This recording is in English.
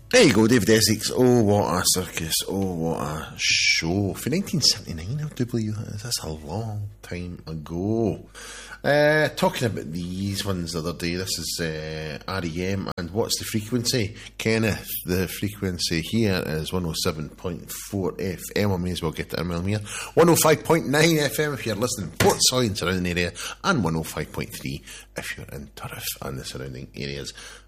There you go, David Essex. Oh, what a circus. Oh, what a show. For 1979, I do believe that is. That's a long time ago. Talking about these ones the other day, this is REM, and what's the frequency? Kenneth, the frequency here is 107.4 FM. I may as well get it in a millimetre. 105.9 FM if you're listening in Portsoy and surrounding area, and 105.3 if you're in Turriff and the surrounding areas.